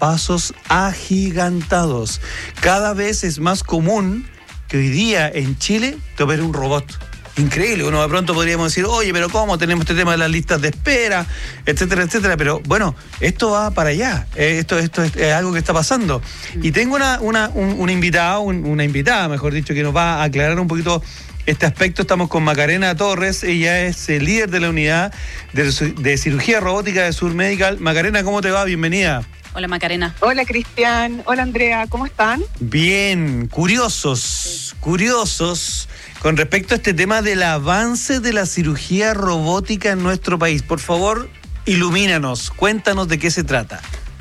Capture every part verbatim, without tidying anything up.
pasos agigantados. Cada vez es más común que hoy día en Chile te opere un robot. Increíble, uno de pronto podríamos decir, oye, pero ¿cómo? Tenemos este tema de las listas de espera, etcétera, etcétera. Pero bueno, esto va para allá. Eh, esto, esto es, es algo que está pasando. Y tengo una, una, un, un invitado, un, una invitada, mejor dicho, que nos va a aclarar un poquito este aspecto. Estamos con Macarena Torres, ella es el líder de la unidad de, de cirugía robótica de Sur Medical. Macarena, ¿cómo te va? Bienvenida. Hola, Macarena. Hola, Cristian. Hola, Andrea. ¿Cómo están? Bien, curiosos, curiosos con respecto a este tema del avance de la cirugía robótica en nuestro país. Por favor, ilumínanos, cuéntanos de qué se trata.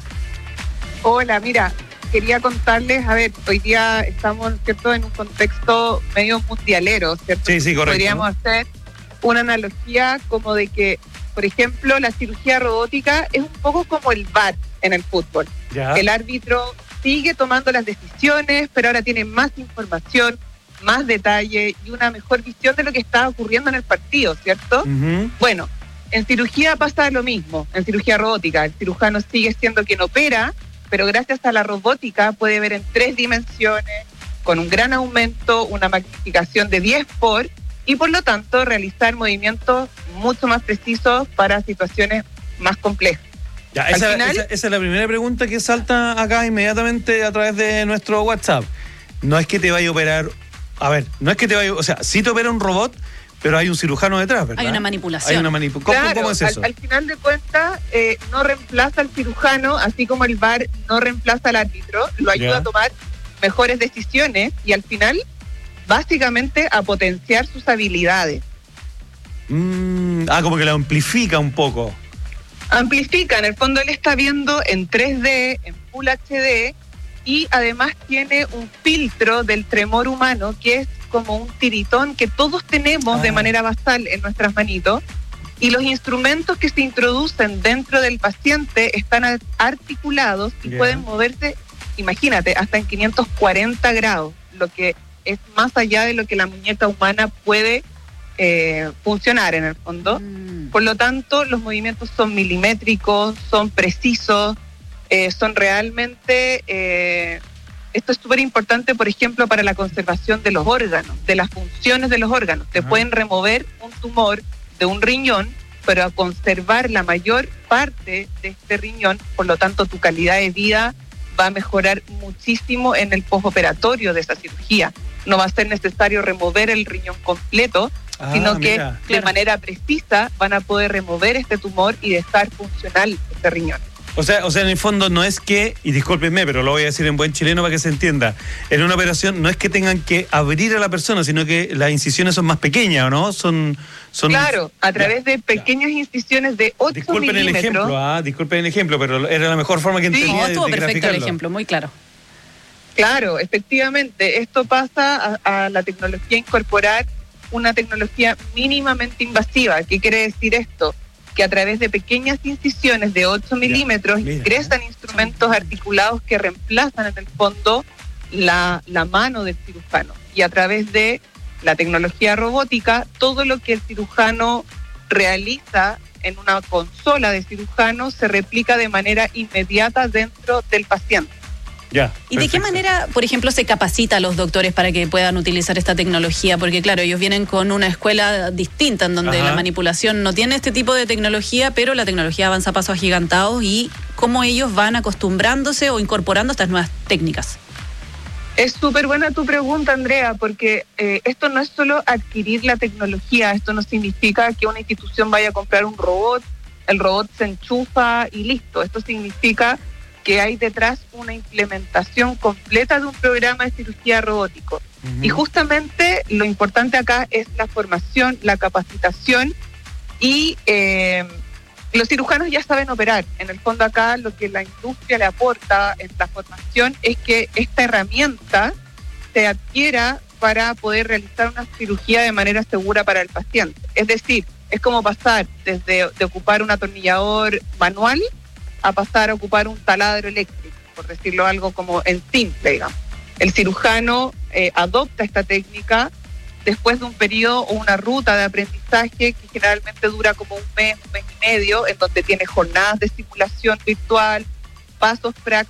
Hola, mira, quería contarles, a ver, hoy día estamos, ¿cierto?, en un contexto medio mundialero, ¿cierto? Sí, sí, correcto. Podríamos hacer una analogía como de que, por ejemplo, la cirugía robótica es un poco como el V A R en el fútbol. Ya. El árbitro sigue tomando las decisiones, pero ahora tiene más información, más detalle y una mejor visión de lo que está ocurriendo en el partido, ¿cierto? Uh-huh. Bueno, en cirugía pasa lo mismo, en cirugía robótica. El cirujano sigue siendo quien opera, pero gracias a la robótica puede ver en tres dimensiones, con un gran aumento, una magnificación de diez por, y por lo tanto realizar movimientos mucho más precisos para situaciones más complejas. Ya, esa, final, esa, esa es la primera pregunta que salta acá inmediatamente a través de nuestro WhatsApp. No es que te vaya a operar, a ver, no es que te vaya, o sea, sí te opera un robot, pero hay un cirujano detrás, ¿verdad? Hay una manipulación. Hay una manipulación. ¿Cómo, claro, ¿Cómo es eso? Al, al final de cuentas, eh, no reemplaza al cirujano, así como el V A R no reemplaza al árbitro, lo ayuda Ya. a tomar mejores decisiones y al final, básicamente, a potenciar sus habilidades. Mm, ah, como que lo amplifica un poco. Amplifica, en el fondo él está viendo en tres D, en Full H D, y además tiene un filtro del tremor humano, que es como un tiritón que todos tenemos ah. de manera basal en nuestras manitos, y los instrumentos que se introducen dentro del paciente están articulados y yeah. pueden moverse, imagínate, hasta en quinientos cuarenta grados, lo que es más allá de lo que la muñeca humana puede eh, funcionar en el fondo. Mm. Por lo tanto, los movimientos son milimétricos, son precisos, eh, son realmente... Eh, esto es súper importante, por ejemplo, para la conservación de los órganos, de las funciones de los órganos. Te Ajá. pueden remover un tumor de un riñón, pero a conservar la mayor parte de este riñón, por lo tanto, tu calidad de vida va a mejorar muchísimo en el postoperatorio de esa cirugía. No va a ser necesario remover el riñón completo, Ah, sino que mira. de Claro. manera precisa van a poder remover este tumor y dejar funcional este riñón. O sea, o sea, en el fondo no es que, y discúlpenme, pero lo voy a decir en buen chileno para que se entienda, en una operación no es que tengan que abrir a la persona, sino que las incisiones son más pequeñas, ¿o no? Son, son Claro, a través ya, de pequeñas ya. incisiones de ocho Disculpen el milímetros. ejemplo, ah, disculpen el ejemplo, pero era la mejor forma que Sí, entendía No, de, estuvo de perfecto el graficarlo. ejemplo, muy claro. Claro, efectivamente, esto pasa a, a la tecnología incorporar una tecnología mínimamente invasiva. ¿Qué quiere decir esto? Que a través de pequeñas incisiones de ocho milímetros mira. ingresan instrumentos articulados que reemplazan en el fondo la, la mano del cirujano. Y a través de la tecnología robótica, todo lo que el cirujano realiza en una consola de cirujano se replica de manera inmediata dentro del paciente. Ya, ¿Y de qué perfecto. manera, por ejemplo, se capacita a los doctores para que puedan utilizar esta tecnología? Porque claro, ellos vienen con una escuela distinta en donde Ajá. la manipulación no tiene este tipo de tecnología, pero la tecnología avanza a pasos agigantados y cómo ellos van acostumbrándose o incorporando estas nuevas técnicas. Es súper buena tu pregunta, Andrea, porque eh, esto no es solo adquirir la tecnología, esto no significa que una institución vaya a comprar un robot, el robot se enchufa y listo. Esto significa que hay detrás una implementación completa de un programa de cirugía robótico. Uh-huh. Y justamente lo importante acá es la formación, la capacitación y eh, los cirujanos ya saben operar. En el fondo acá lo que la industria le aporta en la formación es que esta herramienta se adquiera para poder realizar una cirugía de manera segura para el paciente. Es decir, es como pasar desde de ocupar un atornillador manual a pasar a ocupar un taladro eléctrico, por decirlo algo como en simple, digamos. El cirujano eh, adopta esta técnica después de un periodo o una ruta de aprendizaje que generalmente dura como un mes, un mes y medio, en donde tiene jornadas de simulación virtual, pasos prácticos